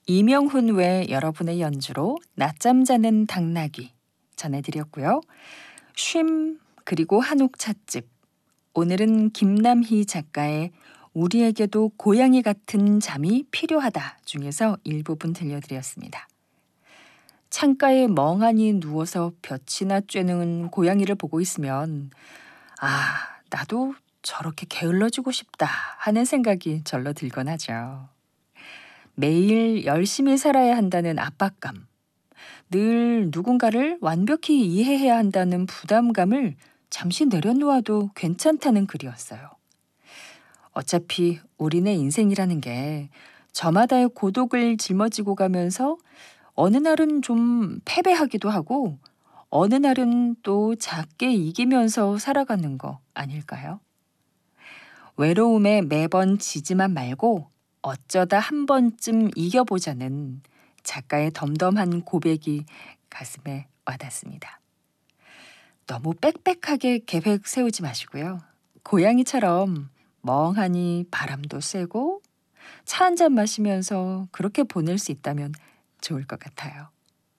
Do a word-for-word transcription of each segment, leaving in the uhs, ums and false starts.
이명훈 외 여러분의 연주로 낮잠 자는 당나귀 전해드렸고요. 쉼 그리고 한옥 찻집, 오늘은 김남희 작가의 우리에게도 고양이 같은 잠이 필요하다 중에서 일부분 들려드렸습니다. 창가에 멍하니 누워서 볕이나 쬐는 고양이를 보고 있으면 아, 나도 저렇게 게을러지고 싶다 하는 생각이 절로 들곤 하죠. 매일 열심히 살아야 한다는 압박감, 늘 누군가를 완벽히 이해해야 한다는 부담감을 잠시 내려놓아도 괜찮다는 글이었어요. 어차피 우리네 인생이라는 게 저마다의 고독을 짊어지고 가면서 어느 날은 좀 패배하기도 하고 어느 날은 또 작게 이기면서 살아가는 거 아닐까요? 외로움에 매번 지지만 말고 어쩌다 한 번쯤 이겨보자는 작가의 덤덤한 고백이 가슴에 와닿습니다. 너무 빽빽하게 계획 세우지 마시고요. 고양이처럼 멍하니 바람도 쐬고 차 한 잔 마시면서 그렇게 보낼 수 있다면 좋을 것 같아요.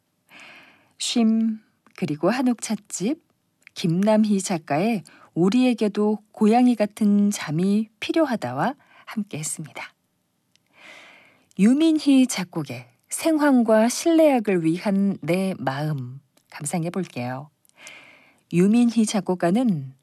쉼 그리고 한옥 찻집, 김남희 작가의 우리에게도 고양이 같은 잠이 필요하다와 함께 했습니다. 유민희 작곡의 생황과 실내악을 위한 내 마음 감상해 볼게요. 유민희 작곡가는